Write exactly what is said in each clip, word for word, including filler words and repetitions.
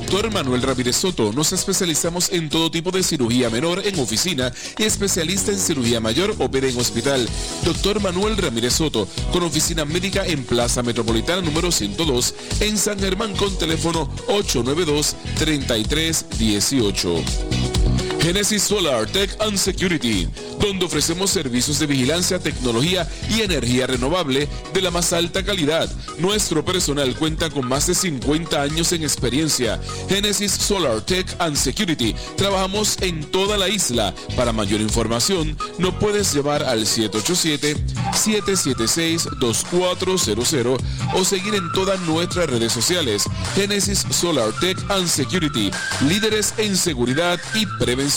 Doctor Manuel Ramírez Soto. Nos especializamos en todo tipo de cirugía menor en oficina y especialista en cirugía mayor opera en hospital. Doctor Manuel Ramírez Soto, con oficina médica en Plaza Metropolitana número ciento dos en San Germán, con teléfono ocho nueve dos, tres tres uno ocho. Genesis Solar Tech and Security, donde ofrecemos servicios de vigilancia, tecnología y energía renovable de la más alta calidad. Nuestro personal cuenta con más de cincuenta años en experiencia. Genesis Solar Tech and Security. Trabajamos en toda la isla. Para mayor información, nos puedes llamar al siete ocho siete, siete siete seis, dos cuatro cero cero o seguir en todas nuestras redes sociales. Genesis Solar Tech and Security, líderes en seguridad y prevención.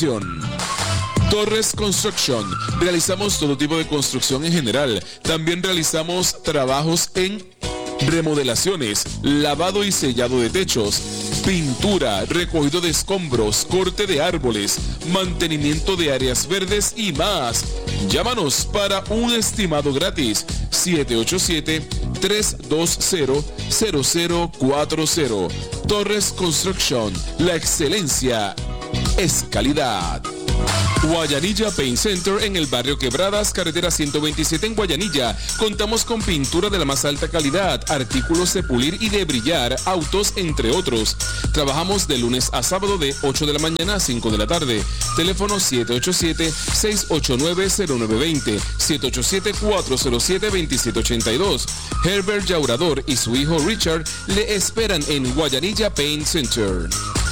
Torres Construction. Realizamos todo tipo de construcción en general. También realizamos trabajos en remodelaciones, lavado y sellado de techos, pintura, recogido de escombros, corte de árboles, mantenimiento de áreas verdes y más. Llámanos para un estimado gratis. siete ocho siete, tres dos cero, cero cero cuatro cero. Torres Construction. La excelencia es calidad. Guayanilla Paint Center en el barrio Quebradas, carretera ciento veintisiete en Guayanilla. Contamos con pintura de la más alta calidad, artículos de pulir y de brillar, autos, entre otros. Trabajamos de lunes a sábado de ocho de la mañana a cinco de la tarde. Teléfono siete ocho siete, seis ocho nueve, cero nueve dos cero, siete ocho siete, cuatro cero siete, dos siete ocho dos. Herbert Llaurador y su hijo Richard le esperan en Guayanilla Paint Center.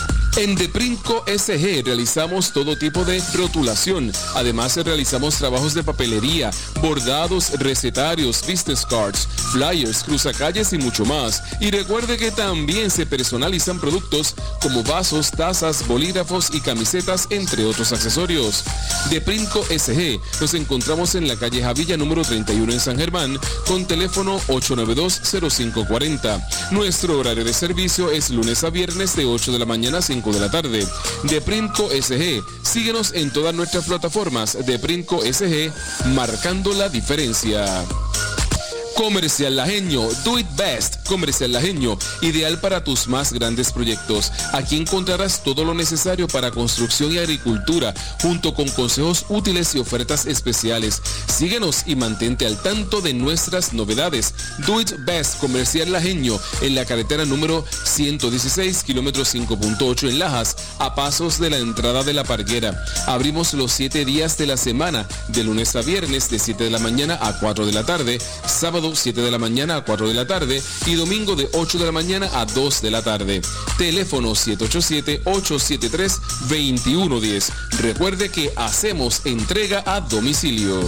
En Deprinco S G realizamos todo tipo de rotulación. Además realizamos trabajos de papelería, bordados, recetarios, business cards, flyers, cruzacalles y mucho más. Y recuerde que también se personalizan productos como vasos, tazas, bolígrafos y camisetas, entre otros accesorios. Deprinco S G. Nos encontramos en la calle Javilla número treinta y uno en San Germán, con teléfono ocho nueve dos, cero cinco cuatro cero. Nuestro horario de servicio es lunes a viernes de ocho de la mañana a cinco de la tarde. Deprinco S G. Síguenos en todas nuestras plataformas. Deprinco S G, marcando la diferencia. Comercial Lajeño, do it best. Comercial Lajeño, ideal para tus más grandes proyectos. Aquí encontrarás todo lo necesario para construcción y agricultura, junto con consejos útiles y ofertas especiales. Síguenos y mantente al tanto de nuestras novedades. Do it best. Comercial Lajeño, en la carretera número ciento dieciséis, kilómetro cinco punto ocho en Lajas, a pasos de la entrada de La Parguera. Abrimos los siete días de la semana, de lunes a viernes, de siete de la mañana a cuatro de la tarde, sábado siete de la mañana a cuatro de la tarde y domingo de ocho de la mañana a dos de la tarde. Teléfono siete ocho siete, ocho siete tres, dos uno uno cero. Recuerde que hacemos entrega a domicilio.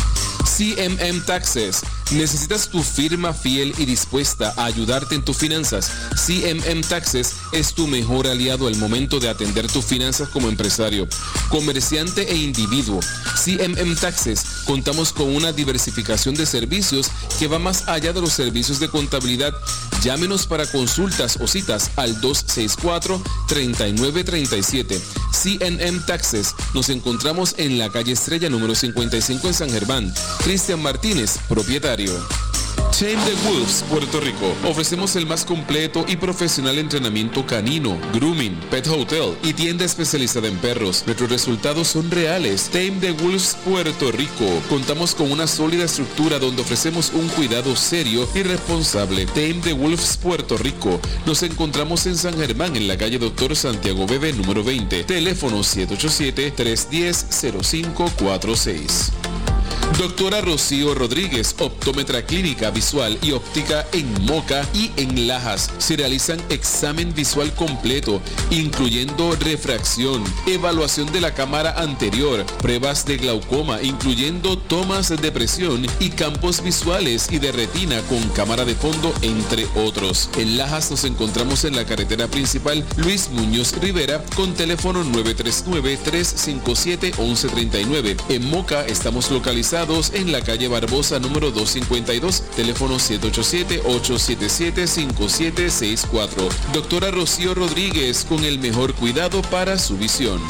C M M Taxes. ¿Necesitas tu firma fiel y dispuesta a ayudarte en tus finanzas? C M M Taxes es tu mejor aliado al momento de atender tus finanzas como empresario, comerciante e individuo. C M M Taxes contamos con una diversificación de servicios que va más allá de los servicios de contabilidad. Llámenos para consultas o citas al dos seis cuatro, tres nueve tres siete. C M M Taxes. Nos encontramos en la calle Estrella número cincuenta y cinco en San Germán. Cristian Martínez, propietario. Tame the Wolves, Puerto Rico. Ofrecemos el más completo y profesional entrenamiento canino, grooming, pet hotel y tienda especializada en perros. Nuestros resultados son reales. Tame the Wolves, Puerto Rico. Contamos con una sólida estructura donde ofrecemos un cuidado serio y responsable. Tame the Wolves, Puerto Rico. Nos encontramos en San Germán, en la calle Doctor Santiago Bebe, número veinte. Teléfono siete ocho siete, tres uno cero, cero cinco cuatro seis. Doctora Rocío Rodríguez, optómetra clínica visual y óptica en Moca y en Lajas. Se realizan examen visual completo, incluyendo refracción, evaluación de la cámara anterior, pruebas de glaucoma, incluyendo tomas de presión y campos visuales y de retina con cámara de fondo, entre otros. En Lajas nos encontramos en la carretera principal Luis Muñoz Rivera, con teléfono nueve tres nueve, tres cinco siete, once treinta y nueve. En Moca estamos localizados en la calle Barbosa número doscientos cincuenta y dos, teléfono siete ocho siete, ocho siete siete, cinco siete seis cuatro. Doctora Rocío Rodríguez, con el mejor cuidado para su visión.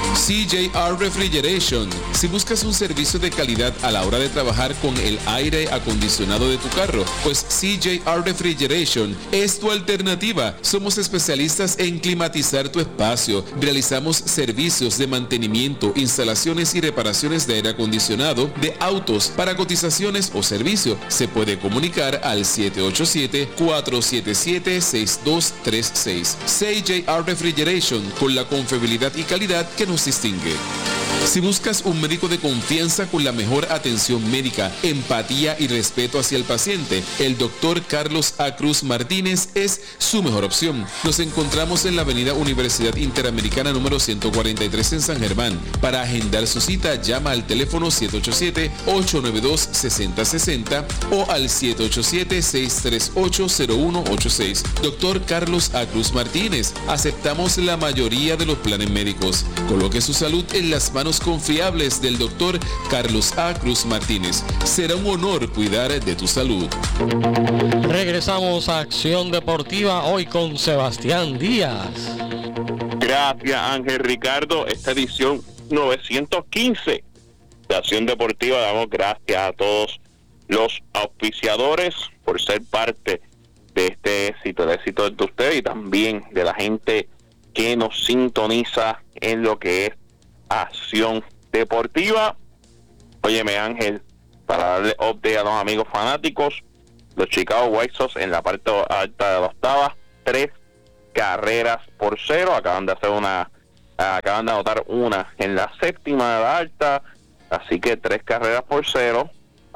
C J R Refrigeration. Si buscas un servicio de calidad a la hora de trabajar con el aire acondicionado de tu carro, pues C J R Refrigeration es tu alternativa. Somos especialistas en climatizar tu espacio. Realizamos servicios de mantenimiento, instalaciones y reparaciones de aire acondicionado de autos. Para cotizaciones o servicio, se puede comunicar al siete ocho siete, cuatro siete siete, seis dos tres seis. C J R Refrigeration, con la confiabilidad y calidad que nos distingue. Si buscas un médico de confianza con la mejor atención médica, empatía y respeto hacia el paciente, el doctor Carlos A. Cruz Martínez es su mejor opción. Nos encontramos en la avenida Universidad Interamericana número ciento cuarenta y tres en San Germán. Para agendar su cita, llama al teléfono siete ocho siete, ocho nueve dos, seis cero seis cero o al siete ocho siete, seis tres ocho, cero uno ocho seis. doctor Carlos A. Cruz Martínez. Aceptamos la mayoría de los planes médicos. Coloque su salud en las manos confiables del doctor Carlos A. Cruz Martínez. Será un honor cuidar de tu salud. Regresamos a Acción Deportiva hoy con Sebastián Díaz. Gracias, Ángel Ricardo. Esta edición novecientos quince de Acción Deportiva. Damos gracias a todos los auspiciadores por ser parte de este éxito, el éxito de ustedes y también de la gente que nos sintoniza en lo que es Acción Deportiva. Óyeme, Ángel, para darle update a los amigos fanáticos, los Chicago White Sox en la parte alta de la octava, tres carreras por cero, acaban de hacer una, acaban de anotar una en la séptima de la alta, así que tres carreras por cero.